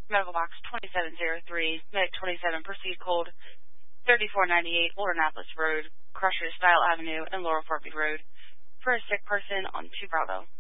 Medical Box 2703, Medic 27, proceed cold 3498 Old Annapolis Road, Crusher Style Avenue, and Lower Fort Meade Road, for a sick person on 2 Bravo.